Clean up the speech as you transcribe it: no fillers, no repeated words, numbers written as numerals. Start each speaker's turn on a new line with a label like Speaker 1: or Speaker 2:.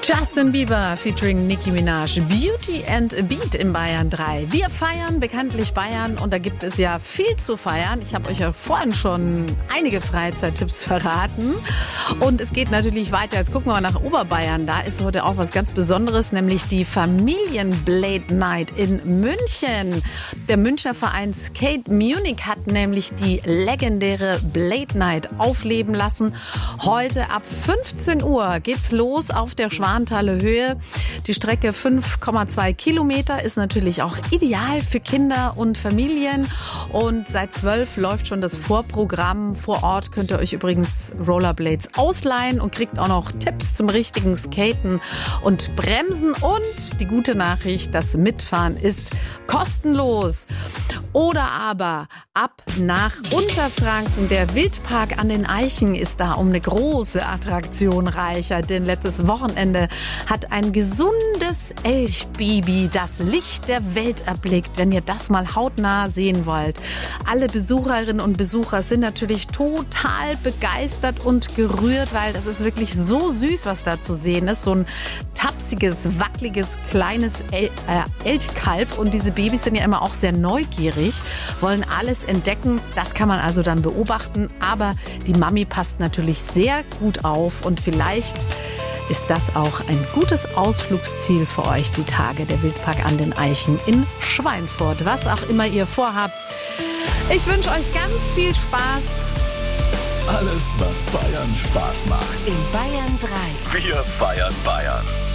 Speaker 1: Justin Bieber featuring Nicki Minaj, Beauty and a Beat in Bayern 3. Wir feiern bekanntlich Bayern und da gibt es ja viel zu feiern. Ich habe euch ja vorhin schon einige Freizeittipps verraten und es geht natürlich weiter. Jetzt gucken wir mal nach Oberbayern. Da ist heute auch was ganz Besonderes, nämlich die Familien-Blade Night in München. Der Münchner Verein Skate Munich hat nämlich die legendäre Blade Night aufleben lassen. Heute ab 15 Uhr geht's los auf der Schwanthaler Höhe. Die Strecke 5,2 Kilometer ist natürlich auch ideal für Kinder und Familien. Und seit 12 läuft schon das Vorprogramm. Vor Ort könnt ihr euch übrigens Rollerblades ausleihen und kriegt auch noch Tipps zum richtigen Skaten und Bremsen. Und die gute Nachricht, das Mitfahren ist kostenlos. Oder aber ab nach Unterfranken. Der Wildpark an den Eichen ist da um eine große Attraktion reicher, denn letztes Wochenende hat ein gesundes Elchbaby das Licht der Welt erblickt, wenn ihr das mal hautnah sehen wollt. Alle Besucherinnen und Besucher sind natürlich total begeistert und gerührt, weil das ist wirklich so süß, was da zu sehen ist. So ein tapsiges, wackeliges, kleines Elchkalb und diese Babys sind ja immer auch sehr neugierig, wollen alles entdecken. Das kann man also dann beobachten, aber die Mami passt natürlich sehr gut auf und vielleicht ist das auch ein gutes Ausflugsziel für euch, die Tage der Wildpark an den Eichen in Schweinfurt. Was auch immer ihr vorhabt. Ich wünsche euch ganz viel Spaß.
Speaker 2: Alles, was Bayern Spaß macht.
Speaker 3: In Bayern 3.
Speaker 2: Wir feiern Bayern.